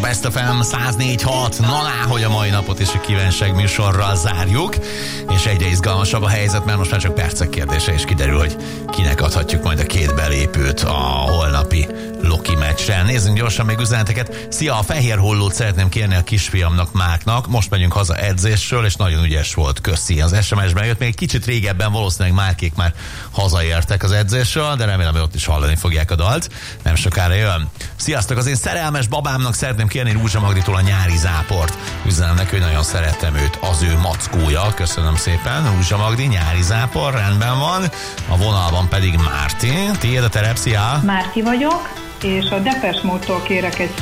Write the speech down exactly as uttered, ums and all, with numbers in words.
Best ef em száz négy hat. Na lá, hogy a mai napot is a kívánság műsorral zárjuk, és egyre izgalmasabb a helyzet, mert most már csak percek kérdése, és kiderül, hogy kinek adhatjuk majd a két belépőt a holnapi Loki meccsre. Nézzünk gyorsan még üzeneteket. Szia, a fehér hollót szeretném kérni a kisfiamnak, Márknak. Most megyünk haza edzésről, és nagyon ügyes volt. Köszi. Az es em es-ben jött, még egy kicsit régebben valószínűleg Márkék már hazaértek az edzésről, de remélem, hogy ott is hallani fogják a dalt. Nem sokára jön. Sziasztok, az én szerelmes babámnak szeretném kérni Rúzsa Magditól a nyári záport. Üzenem neki, hogy nagyon szeretem őt, az ő mackója. Köszönöm szépen, Rúzsa Magdi, nyári zápor, rendben van. A vonalban pedig Márti. Tiéd a terep, szia! Márti vagyok, és a Depeche Mode-tól kérek egy